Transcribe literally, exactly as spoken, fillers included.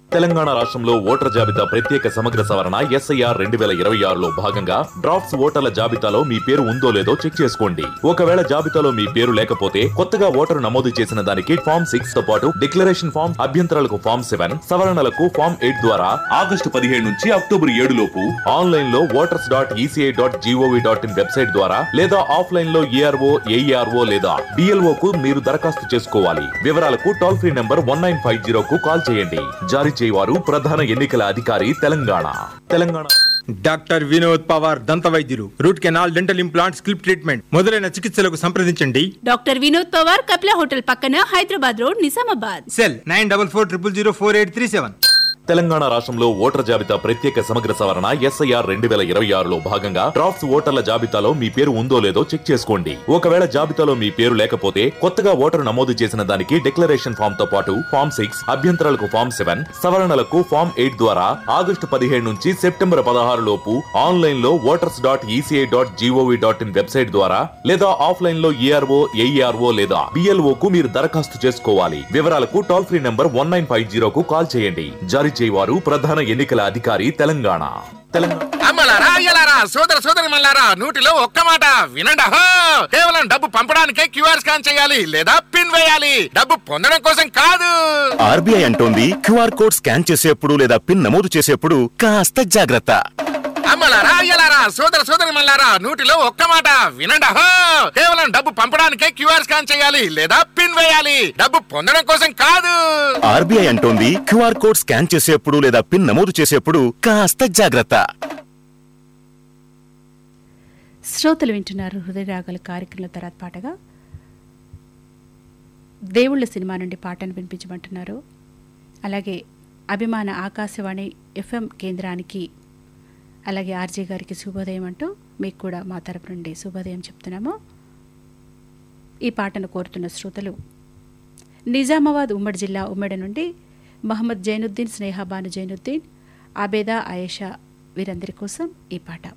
తెలంగాణ రాష్ట్రంలో ఓటర్ల జాబితా ప్రత్యేక సమగ్ర సవరణ ఎస్ఐఆర్ రెండు వేల ఇరవై ఆరులో భాగంగా డ్రాఫ్ట్స్ ఓటర్ల జాబితాలో మీ పేరు ఉందో లేదో చెక్ చేసుకోండి. ఒకవేళ జాబితాలో మీ పేరు లేకపోతే కొత్తగా ఓటరు నమోదు చేసిన దానికి ఫామ్ సిక్స్ తో పాటు డిక్లరేషన్ ఫామ్, అభ్యంతరాలకు ఫామ్ సెవెన్, సవరణలకు ఫామ్ ఎయిట్ ద్వారా ఆగస్టు పదిహేడు నుంచి అక్టోబర్ ఏడు లోపు ఆన్లైన్ లో voters dot ECI dot GOV dot in website ద్వారా లేదా ఆఫ్లైన్ లో ఏఆర్ఓ, ఏఈఆర్ఓ లేదా డిఎల్ఓ కు మీరు దరఖాస్తు చేసుకోవాలి. వివరాలకు toll free number one nine five zero కు కాల్ చేయండి. జారీ చేయవారు ప్రధాన ఎన్నికల అధికారి తెలంగాణ. తెలంగాణ డాక్టర్ వినోద్ పవార్ దంత వైద్యులు, root canal, dental implant, స్కిల్ప్ treatment మొదలైన చికిత్సలకు సంప్రదించండి. డాక్టర్ వినోద్ పవార్, కపిల హోటల్ పక్కన, Hyderabad road, Nizamabad. Cell nine double four triple zero four eight three seven. Telangana రాష్ట్రంలో ఓటర్ జాబితా ప్రత్యేక సమగ్ర సవరణ ఎస్ఐఆర్ రెండు వేల ఇరవై ఆరులో భాగంగా డ్రాఫ్ట్స్ ఓటర్ల జాబితాలో మీ పేరు ఉందో లేదో చెక్ చేసుకోండి. ఒకవేళ జాబితాలో మీ పేరు లేకపోతే కొత్తగా ఓటరు నమోదు చేసిన దానికి డిక్లరేషన్ ఫామ్ తో పాటు ఫామ్ సిక్స్, అభ్యంతరాలకు ఫామ్ సెవెన్, సవరణలకు ఫామ్ ఎయిట్ ద్వారా ఆగస్టు పదిహేడు నుంచి సెప్టెంబర్ పదహారు లోపు ఆన్లైన్ లో voters dot ECI dot GOV dot in website ద్వారా లేదా ఆఫ్లైన్ లో ఏఆర్ఓ, ఏఈఆర్ఓ లేదా డిఎల్ఓ కు మీరు దరఖాస్తు చేసుకోవాలి. వివరాలకు toll free number one nine five zero కు కాల్ చేయండి. జారీ చేయవారు ప్రధాన ఎన్నికల అధికారి తెలంగాణ. అమ్మలారా, అయ్యలారా, సోదర సోదరి మల్లారా, నూటిలో ఒక్క మాట వినండి. అహో, కేవలం డబ్బు పంపడానికే క్యూఆర్ స్కాన్ చేయాలి లేదా పిన్ వేయాలి, డబ్బు పొందడం కోసం కాదు. ఆర్బీఐ అంటోంది క్యూఆర్ కోడ్ స్కాన్ చేసేప్పుడు లేదా పిన్ నమోదు చేసేప్పుడు కాస్త జాగ్రత్త. అమ్మలారా, అయ్యలారా, సోదర సోదరి మల్లారా, నూటిలో ఒక్క మాట వినండి. అహో, కేవలం డబ్బు పంపడానికే క్యూఆర్ స్కాన్ చేయాలి లేదా పిన్ వేయాలి, డబ్బు పొందడం కోసం కాదు. ఆర్బీఐ అంటోంది క్యూఆర్ కోడ్ స్కాన్ చేసేప్పుడు లేదా పిన్ నమోదు చేసేప్పుడు కాస్త జాగ్రత్త. శ్రోతలు వింటున్నారు హృదయ రాగాల కార్యక్రమం. తర్వాత పాటగా దేవుళ్ళ సినిమా నుండి పాటను వినిపించమంటున్నారు. అలాగే అభిమాన ఆకాశవాణి ఎఫ్ఎం కేంద్రానికి, అలాగే ఆర్జే గారికి శుభోదయం అంటూ మీకు కూడా మా తరపు నుండి శుభోదయం చెప్తున్నాము. ఈ పాటను కోరుతున్న శ్రోతలు నిజామాబాద్ ఉమ్మడి జిల్లా ఉమ్మడి నుండి మహమ్మద్ జైనుద్దీన్, స్నేహాబాను జైనుద్దీన్, ఆబేదా, ఆయేషా, వీరందరి కోసం ఈ పాట.